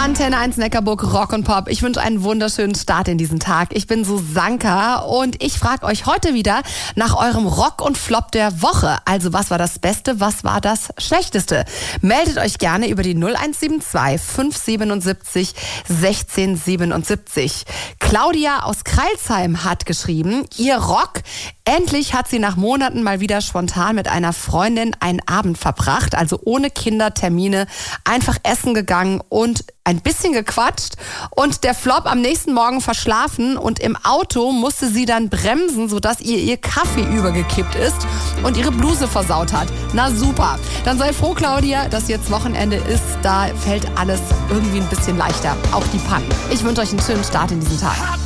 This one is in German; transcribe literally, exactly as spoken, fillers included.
Antenne eins Neckarburg Rock und Pop. Ich wünsche einen wunderschönen Start in diesen Tag. Ich bin Susanka und ich frage euch heute wieder nach eurem Rock und Flop der Woche. Also was war das Beste, was war das Schlechteste? Meldet euch gerne über die null eins sieben zwei fünf sieben sieben sechzehn siebenundsiebzig. Claudia aus Crailsheim hat geschrieben, ihr Rock, endlich hat sie nach Monaten mal wieder spontan mit einer Freundin einen Abend verbracht, also ohne Kinder, Termine, einfach essen gegangen und ein bisschen gequatscht und der Flop am nächsten Morgen verschlafen und im Auto musste sie dann bremsen, sodass ihr ihr Kaffee übergekippt ist und ihre Bluse versaut hat. Na super. Dann sei froh, Claudia, dass jetzt Wochenende ist. Da fällt alles irgendwie ein bisschen leichter. Auch die Pannen. Ich wünsche euch einen schönen Start in diesen Tag.